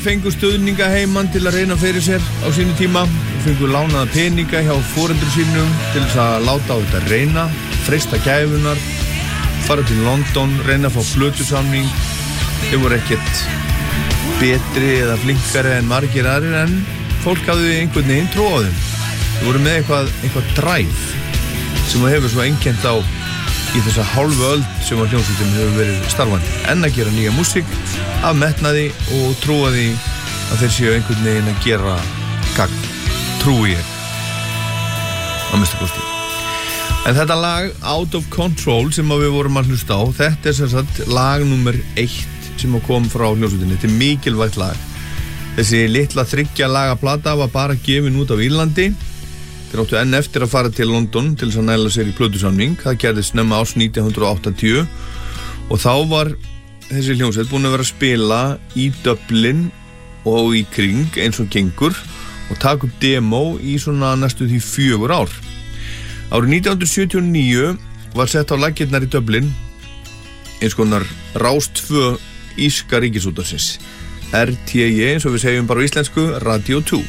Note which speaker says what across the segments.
Speaker 1: Fengu stuðninga heimann til að reyna fyrir sér á sínu tíma og fengu lánaða peninga hjá foreldrum sínum til þess að láta á þetta reyna, freista gæfunar, fara til London, reyna að fá plötusamning. Þeir voru ekkert betri eða flinkari en margir aðrir en fólk hafði einhvern veginn trú á þeim. Þeir voru með eitthvað drive sem hefur svo einkennt á í þessa hálfu öld sem að hljómsveitin hefur verið starfandi. En að gera nýja músík af metnaði og trúa því að þeir séu einhvern veginn að gera gagn, trúi ég að mista kosti. En þetta lag Out of Control sem við vorum að hlusta á, þetta sem sagt lag nummer 1 sem kom frá hljómsveitinni. Þetta mikilvægt lag. Þessi litla 3 laga plata var bara gefin út af Írlandi. Þeir áttu enn eftir að fara til London til þess að næla sér í plötusamning. Það gerðist snemma árs 1980 og þá var þessi hljómsveit búin að vera að spila í Dublin og í kring eins og gengur og taka upp demo í svona næstu því 4 ár. Árið 1979 var sett á laggirnar í Dublin eins konar Rás 2 írska ríkisútvarpsins, RTE eins og við segjum bara á íslensku, Radio 2.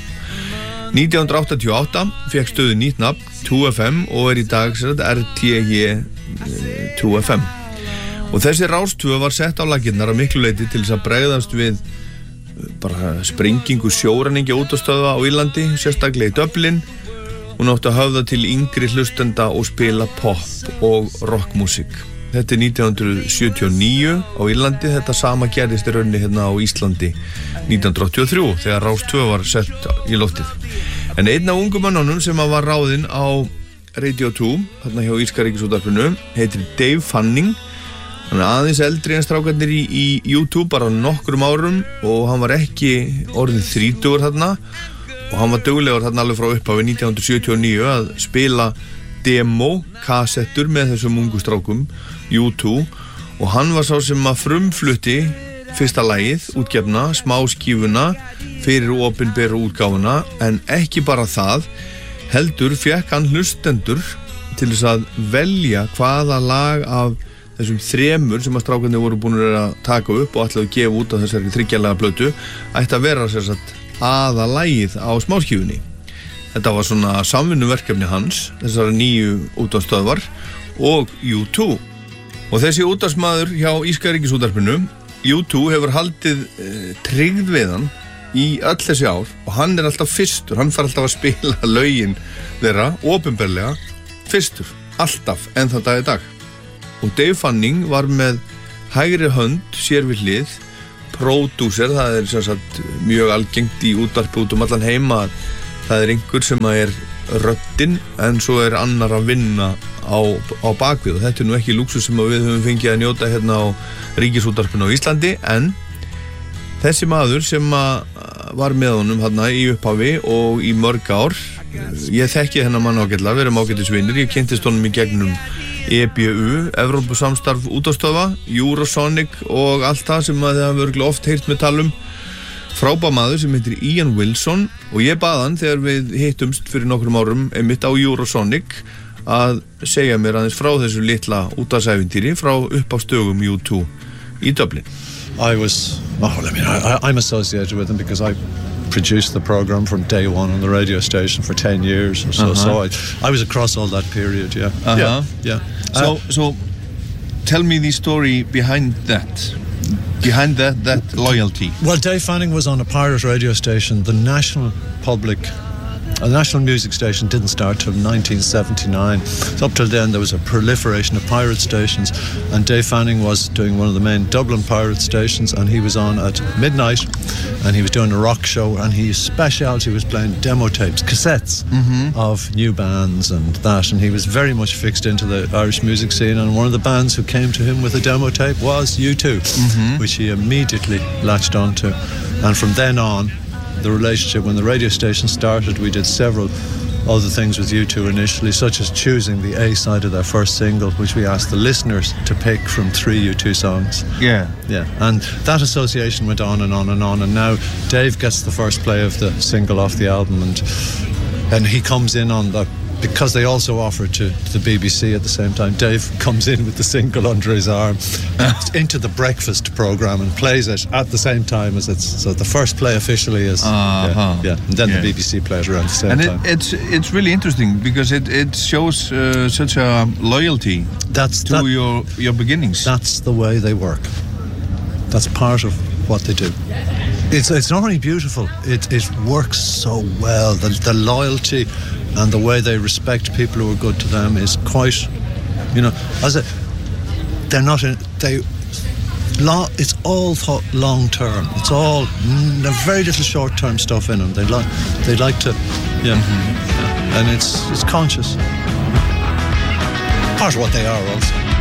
Speaker 1: 1988 fekk stöðu nýtt nafn 2FM og í dag RTE 2FM. Og þessi Rás 2 var sett á laggirnar að miklu leyti til þess að bregðast við bara sprengingu sjóræningja útastöðva á Írlandi, sérstaklega í Dublin. Hún átti að höfða til yngri hlustenda og spila pop og rockmusík. Þetta er 1979 á Írlandi, þetta sama gerðist í rauninni hérna á Íslandi 1983 þegar Rás 2 var sett í loftið. En einn af ungum mannunum sem var ráðinn á Radio 2, hérna hjá írska ríkisútvarpinu, heitir Dave Fanning. Hann er aðeins eldri en strákarnir í YouTube bara nokkrum árum og hann var ekki orðinn 30 þarna og hann var duglegur þarna alveg frá upphafi 1979 að spila demo, kassettur með þessum ungu strákum, U2, og hann var sá sem að frumflutti fyrsta lagið, útgefna, smáskífuna fyrir opinberu útgáfuna, en ekki bara það, heldur fékk hann hlustendur til þess að velja hvaða lag af þessum 3 sem að strákarnir voru búin að taka upp og ætlaðu að gefa út á þessari 3-laga plötu ætti að vera aðalagið á smáskífunni. Þetta var svona samvinnuverkefni hans, þessara nýju útvarpsstöðvar og U2. Og þessi útvarpsmaður hjá írska ríkisútvarpinu, U2, hefur haldið tryggð við hann í öll þessi ár og hann er alltaf fyrstur, hann fær alltaf að spila lögin þeirra, opinberlega, fyrstur, alltaf, en það dag í dag. Og Dave Fanning var með hægri hönd, sér við hlið, pródúser, það er sem sagt mjög algengt í útvarpi út allan heima að það er einhver sem er röddin en svo er annar að vinna á bakvið og þetta er nú ekki lúksus sem við höfum fengið að njóta hérna á ríkisútvarpinu á Íslandi, en þessi maður sem var með honum hérna í upphafi og í mörg ár, ég þekki þennan mann ágætlega, við erum ágætisvinir, ég kynntist honum í gegnum EBU, Evrópusamstarf útvarpsstöðva, Eurosonic og allt það sem þið hafa örugglega oft heyrt með talum. Frábær maður sem heitir Ian Wilson og ég bað hann þegar við hittumst fyrir nokkrum árum einmitt á Eurosonic að segja mér aðeins frá þessu litla útvarpsævintýri frá uppástugum U2 í Dublin.
Speaker 2: I'm associated with them because I produced the program from day one on the radio station for 10 years or so. So I was across all that period, yeah.
Speaker 1: So tell me the story behind that loyalty.
Speaker 2: Well, Dave Fanning was on a pirate radio station. The national music station didn't start till 1979. So up till then there was a proliferation of pirate stations, and Dave Fanning was doing one of the main Dublin pirate stations, and he was on at midnight and he was doing a rock show, and his speciality was playing demo tapes, cassettes of new bands and that, and he was very much fixed into the Irish music scene, and one of the bands who came to him with a demo tape was U2, which he immediately latched onto. And from then on, the relationship, when the radio station started, we did several other things with U2 initially, such as choosing the A side of their first single, which we asked the listeners to pick from 3 U2 songs.
Speaker 1: Yeah.
Speaker 2: And that association went on and on and on, and now Dave gets the first play of the single off the album, and he comes in on the because they also offer it to the BBC at the same time. Dave comes in with the single under his arm into the breakfast programme and plays it at the same time as it's. So the first play officially is and then the BBC plays around the same time.
Speaker 1: And it's really interesting because it shows such a loyalty to your beginnings.
Speaker 2: That's the way they work. That's part of what they do. It's not only beautiful, it works so well. The loyalty and the way they respect people who are good to them is quite, they're not in, it's all thought long term. It's all, there's very little short term stuff in them. They like to, and it's conscious. Part of what they are also.